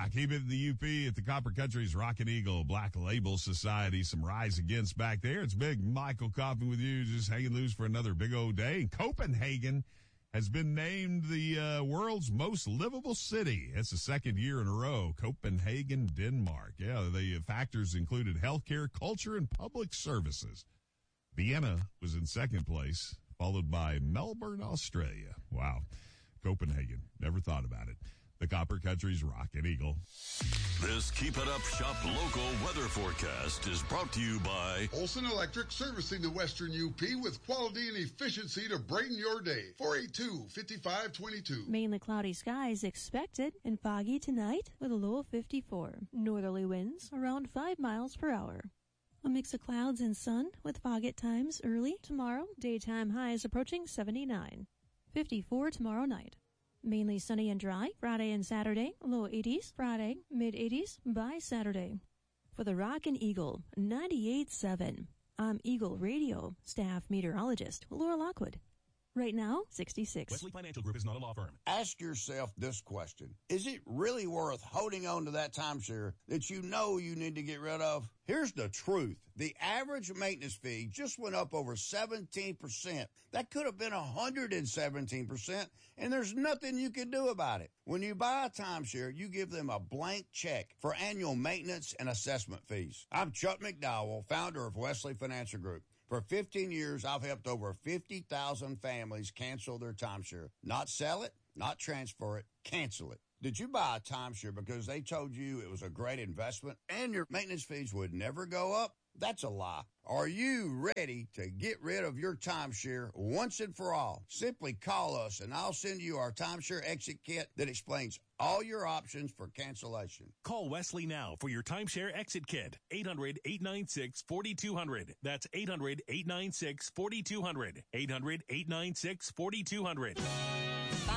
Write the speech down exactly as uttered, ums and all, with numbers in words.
Rock. Keep it in the U P at the Copper Country's Rockin' Eagle Black Label Society. Some Rise Against back there. It's Big Michael Coffin with you, just hanging loose for another big old day. And Copenhagen has been named the uh, world's most livable city. That's the second year in a row. Copenhagen, Denmark. Yeah, the factors included healthcare, culture, and public services. Vienna was in second place, followed by Melbourne, Australia. Wow. Copenhagen. Never thought about it. The Copper Country's Rockin' Eagle. This Keep It Up Shop local weather forecast is brought to you by Olson Electric, servicing the Western U P with quality and efficiency to brighten your day. four eight two, five five two two. Mainly cloudy skies expected and foggy tonight with a low of fifty-four. Northerly winds around five miles per hour. A mix of clouds and sun with fog at times early tomorrow. Daytime highs approaching seventy-nine. fifty-four tomorrow night. Mainly sunny and dry Friday and Saturday, low eighties. Friday, mid eighties by Saturday. For the Rockin' Eagle ninety-eight point seven, I'm Eagle Radio staff meteorologist Laura Lockwood. Right now, sixty-six. Wesley Financial Group is not a law firm. Ask yourself this question. Is it really worth holding on to that timeshare that you know you need to get rid of? Here's the truth. The average maintenance fee just went up over seventeen percent. That could have been one hundred seventeen percent, and there's nothing you can do about it. When you buy a timeshare, you give them a blank check for annual maintenance and assessment fees. I'm Chuck McDowell, founder of Wesley Financial Group. For fifteen years, I've helped over fifty thousand families cancel their timeshare. Not sell it, not transfer it, cancel it. Did you buy a timeshare because they told you it was a great investment and your maintenance fees would never go up? That's a lie. Are you ready to get rid of your timeshare once and for all? Simply call us and I'll send you our timeshare exit kit that explains all your options for cancellation. Call Wesley now for your timeshare exit kit. eight hundred, eight nine six, four two zero zero. That's eight hundred, eight nine six, four two zero zero. eight hundred, eight nine six, four two zero zero.